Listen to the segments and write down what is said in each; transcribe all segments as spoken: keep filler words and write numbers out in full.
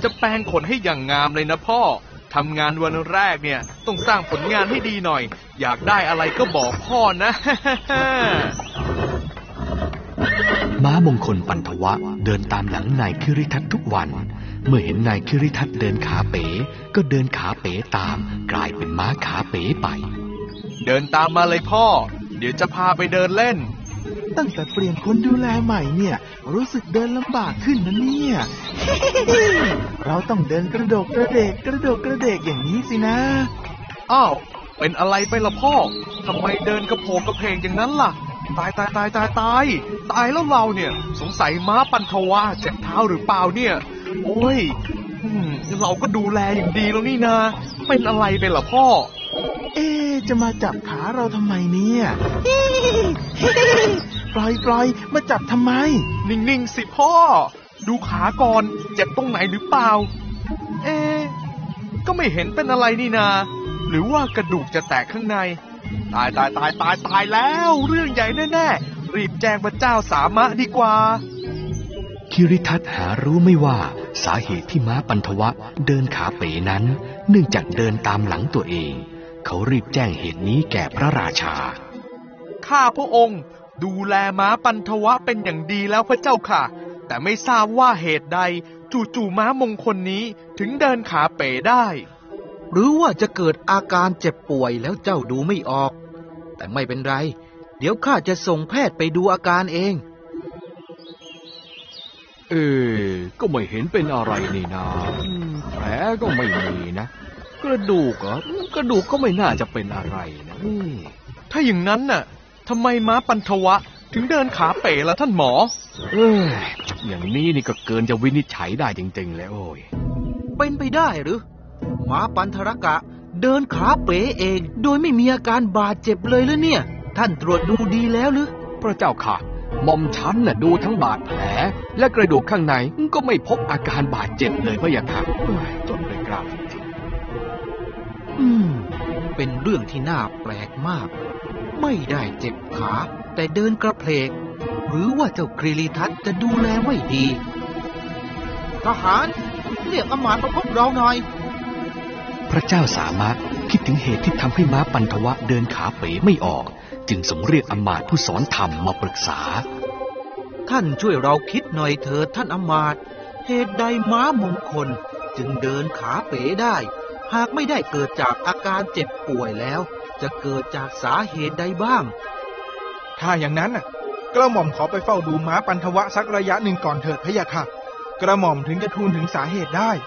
จะแปรงขนให้อย่างงามเลยนะพ่อทำงานวันแรกเนี่ยต้องสร้างผลงานให้ดีหน่อยอยากได้อะไรก็บอกพ่อนะม้ามงคลปันทวะเดินตามหลังนายคิริทัตทุกวันเมื่อเห็นนายคิริทัตเดินขาเป๋ก็เดินขาเป๋ตามกลายเป็นม้าขาเป๋ไปเดินตามมาเลยพ่อเดี๋ยวจะพาไปเดินเล่นตั้งแต่เปลี่ยนคนดูแลใหม่เนี่ยรู้สึกเดินลำบากขึ้นนะเนี่ย เราต้องเดินกระโดดกระเดกกระโดดกระเดกอย่างนี้สินะอ้าวเป็นอะไรไปล่ะพ่อทำไมเดินกระโผกกระเพงอย่างนั้นล่ะตายตายตายตายตายตายแล้วเราเนี่ยสงสัยม้าปันทวะเจ็บเท้าหรือเปล่าเนี่ยโอ้ยเราก็ดูแลอย่างดีแล้วนี่นาเป็นอะไรไปล่ะพ่อเอ๊ะจะมาจับขาเราทำไมเนี่ยปล่อยปล่อยมาจับทำไมนิ่งๆสิพ่อดูขาก่อนเจ็บตรงไหนหรือเปล่าเอ๊ะก็ไม่เห็นเป็นอะไรนี่นาหรือว่ากระดูกจะแตกข้างในตายตายตายตายตายแล้วเรื่องใหญ่แน่ๆรีบแจ้งพระเจ้าสามะดีกว่าคิริทัตหารู้ไม่ว่าสาเหตุที่ม้าปันทวะเดินขาเป๋นั้นเนื่องจากเดินตามหลังตัวเองเขารีบแจ้งเหตุนี้แก่พระราชาข้าพระองค์ดูแลม้าปันทวะเป็นอย่างดีแล้วพระเจ้าค่ะแต่ไม่ทราบว่าเหตุใดจู่ๆม้ามงคลนี้ถึงเดินขาเป๋ได้หรือว่าจะเกิดอาการเจ็บป่วยแล้วเจ้าดูไม่ออกแต่ไม่เป็นไรเดี๋ยวข้าจะส่งแพทย์ไปดูอาการเองเออก็ไม่เห็นเป็นอะไรนี่นาแผลก็ไม่มีนะกระดูกเหรอกระดูกก็ไม่น่าจะเป็นอะไรนะถ้าอย่างนั้นน่ะทำไมม้าปันทวะถึงเดินขาเป๋ล่ะท่านหมอเอออย่างนี้นี่ก็เกินจะวินิจฉัยได้จริงๆแล้วโอ้ยเป็นไปได้หรือม้าปันทรกะเดินขาเป๋เองโดยไม่มีอาการบาดเจ็บเลยหรือเนี่ยท่านตรวจดูดีแล้วหรือพระเจ้าค่ะหม่อมฉันน่ะดูทั้งบาดแผลและกระดูกข้างในก็ไม่พบอาการบาดเจ็บเลยพะยะค่ะจนไม่กล้าจริงๆอืมเป็นเรื่องที่น่าแปลกมากไม่ได้เจ็บขาแต่เดินกระเพลกหรือว่าเจ้าคิริทัตจะดูแลไม่ดีทหารเรียกอมาตย์มาพบเราหน่อยพระเจ้าสามารถคิดถึงเหตุที่ทำให้ม้าปันทวะเดินขาเป๋ไม่ออกจึงส่งเรียกอมาตย์ผู้สอนธรรมมาปรึกษาท่านช่วยเราคิดหน่อยเถิดท่านอมาตย์เหตุใดม้ามงคลจึงเดินขาเป๋ได้หากไม่ได้เกิดจากอาการเจ็บป่วยแล้วจะเกิดจากสาเหตุใดบ้างถ้าอย่างนั้นกระหม่อมขอไปเฝ้าดูม้าปันทวะสักระยะหนึ่งก่อนเถิดพะยะค่ะกระหม่อมถึงจะทูลถึงสาเหตุได้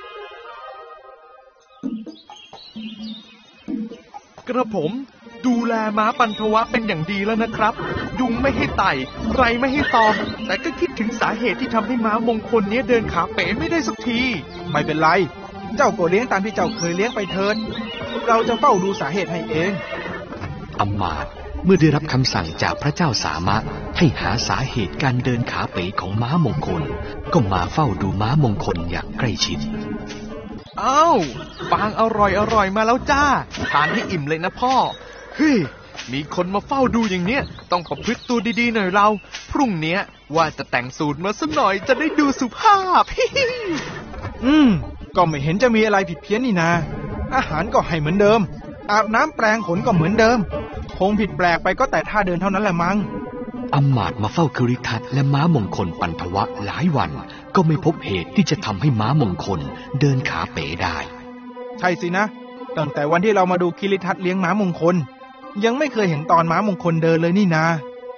กระผมดูแลม้าปันทวะเป็นอย่างดีแล้วนะครับยุงไม่ให้ไต่ไรไม่ให้ตอมแต่ก็คิดถึงสาเหตุที่ทำให้ม้ามงคลนี้เดินขาเป๋ไม่ได้สักทีไม่เป็นไรเจ้าก็เลี้ยงตามที่เจ้าเคยเลี้ยงไปเถิดเราจะเฝ้าดูสาเหตุให้เองอมาตย์เมื่อได้รับคำสั่งจากพระเจ้าสามะให้หาสาเหตุการเดินขาเป๋ของม้ามงคลก็มาเฝ้าดูม้ามงคลอย่างใกล้ชิดอ้าวปางอร่อยอร่อยมาแล้วจ้าทานให้อิ่มเลยนะพ่อเฮ้ยมีคนมาเฝ้าดูอย่างเนี้ยต้องประพฤติตัวดีๆหน่อยเราพรุ่งเนี้ยว่าจะแต่งสูตรมาสักหน่อยจะได้ดูสุภาพอืมก็ไม่เห็นจะมีอะไรผิดเพี้ยนนี่นาอาหารก็ให้เหมือนเดิมอาบน้ำแปรงขนก็เหมือนเดิมคงผิดแปลกไปก็แต่ท่าเดินเท่านั้นแหละมั้งอำมาตย์มาเฝ้าคิริทัตและม้ามงคลปันทวะหลายวันก็ไม่พบเหตุที่จะทำให้ม้ามงคลเดินขาเป๋ได้ใช่สินะตั้งแต่วันที่เรามาดูคิริทัตเลี้ยงม้ามงคลยังไม่เคยเห็นตอนม้ามงคลเดินเลยนี่นา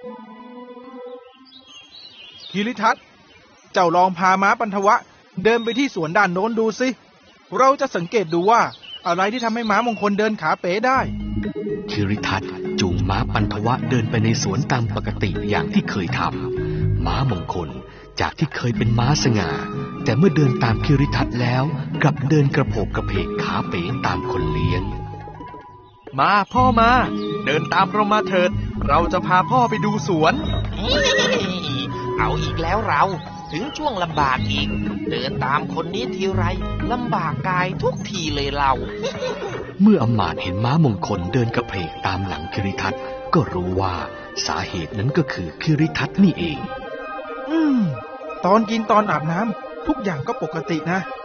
คิริทัตเจ้าลองพาม้าปันทวะเดินไปที่สวนด้านโน้นดูสิเราจะสังเกตดูว่าอะไรที่ทำให้ม้ามงคลเดินขาเป๋ได้คิริทัตจูงม้าปันทวะเดินไปในสวนตามปกติอย่างที่เคยทำม้ามงคลจากที่เคยเป็นม้าสง่าแต่เมื่อเดินตามคิริทัตแล้วกลับเดินกระโผกกระเพกขาเป๋ตามคนเลี้ยงมาพ่อมาเดินตามเรามาเถิดเราจะพาพ่อไปดูสวนเอาอีกแล้วเราถึงช่วงลำบากอีกเดินตามคนนี้ทีไรลำบากกายทุกทีเลยเราเมื่ออมาตย์เห็นม้ามงคลเดินกระเพกตามหลังคิริทัตก็รู้ว่าสาเหตุนั้นก็คือคิริทัตนี่เองอืมตอนกินตอนอาบน้ำทุกอย่างก็ปกตินะ